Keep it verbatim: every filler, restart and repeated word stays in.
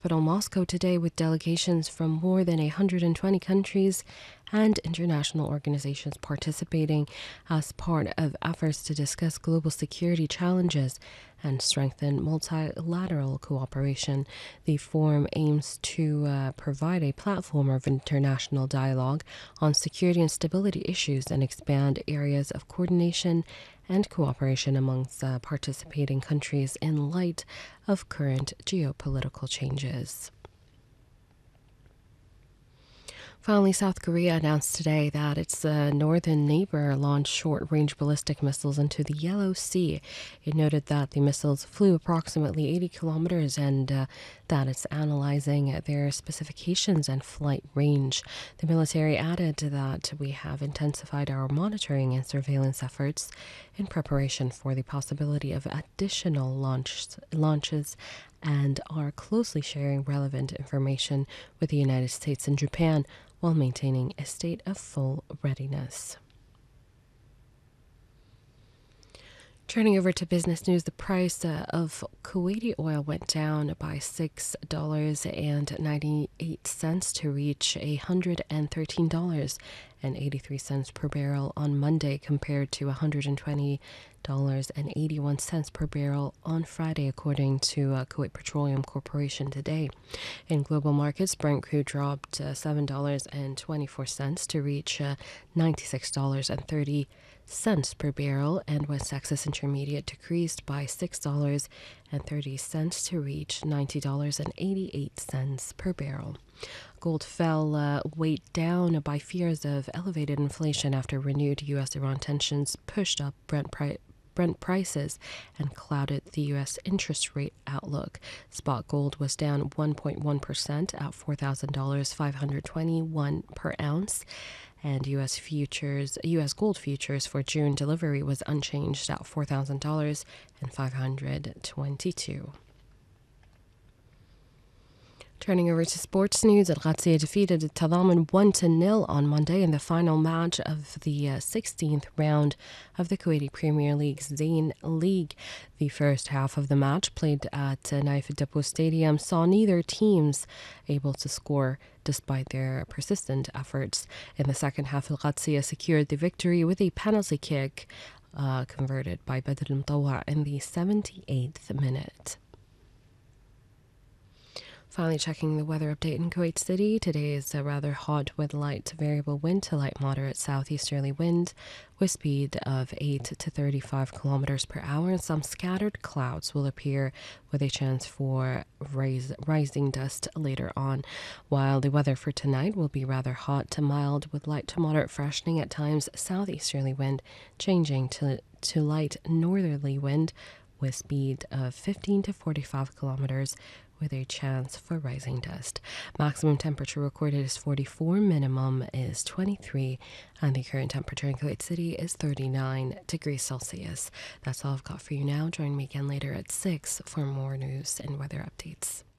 capital Moscow today with delegations from more than one hundred twenty countries and international organizations participating as part of efforts to discuss global security challenges and strengthen multilateral cooperation. The forum aims to uh, provide a platform of international dialogue on security and stability issues and expand areas of coordination and cooperation amongst uh, participating countries in light of current geopolitical changes. Finally, South Korea announced today that its uh, northern neighbor launched short-range ballistic missiles into the Yellow Sea. It noted that the missiles flew approximately eighty kilometers and uh, that it's analyzing their specifications and flight range. The military added that we have intensified our monitoring and surveillance efforts in preparation for the possibility of additional launch, launches and are closely sharing relevant information with the United States and Japan while maintaining a state of full readiness. Turning over to business news, the price uh, of Kuwaiti oil went down by six dollars and ninety-eight cents to reach one hundred thirteen dollars and eighty-three cents per barrel on Monday, compared to one hundred twenty dollars and eighty-one cents per barrel on Friday, according to uh, Kuwait Petroleum Corporation today. In global markets, Brent crude dropped uh, seven dollars and twenty-four cents to reach uh, ninety-six dollars and thirty cents per barrel, and West Texas Intermediate decreased by six dollars and thirty cents to reach ninety dollars and eighty-eight cents per barrel. Gold fell, uh, weighed down by fears of elevated inflation after renewed U S Iran tensions pushed up Brent price. Brent prices and clouded the U S interest rate outlook. Spot gold was down one point one percent at four thousand five hundred twenty-one dollars per ounce, and U S futures, U S gold futures for June delivery was unchanged at four thousand five hundred twenty-two dollars. Turning over to sports news, Al Qadsiya defeated Tadamon one to nil on Monday in the final match of the uh, sixteenth round of the Kuwaiti Premier League's Zain League. The first half of the match, played at uh, Naif Depot Stadium, saw neither teams able to score despite their persistent efforts. In the second half, Al Qadsiya secured the victory with a penalty kick uh, converted by Badr Mutawwa in the seventy-eighth minute. Finally, checking the weather update in Kuwait City. Today is uh, rather hot with light to variable wind to light moderate southeasterly wind with speed of eight to thirty-five kilometers per hour. And some scattered clouds will appear with a chance for rise, rising dust later on. While the weather for tonight will be rather hot to mild with light to moderate freshening at times, southeasterly wind changing to, to light northerly wind with speed of fifteen to forty-five kilometers with a chance for rising dust. Maximum temperature recorded is forty-four, minimum is twenty-three, and the current temperature in Kuwait City is thirty-nine degrees Celsius. That's all I've got for you now. Join me again later at six for more news and weather updates.